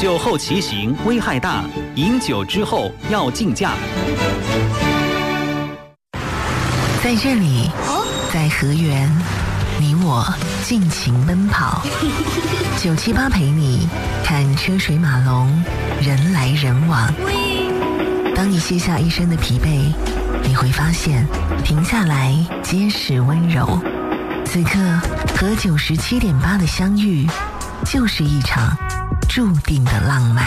酒后骑行危害大，饮酒之后要禁驾。 在这里，在河源，你我尽情奔跑。978陪你看车水马龙，人来人往。当你卸下一身的疲惫，你会发现停下来皆是温柔。此刻和97.8的相遇，就是一场注定的浪漫。